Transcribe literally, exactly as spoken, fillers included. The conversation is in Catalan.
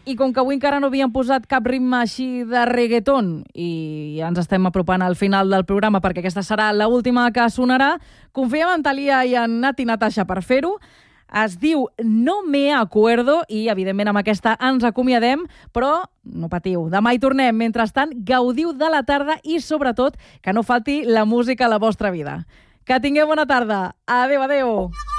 I com que avui encara no havíem posat cap ritme així de reggaeton i ja ens estem apropant al final del programa perquè aquesta serà l'última que sonarà, confiem en Thalia i en Nat i Natasha per fer-ho. Es diu No me acuerdo i, evidentment, amb aquesta ens acomiadem, però no patiu, demà hi tornem. Mentrestant, gaudiu de la tarda i, sobretot, que no falti la música a la vostra vida. Que tingueu bona tarda. Adéu, adéu.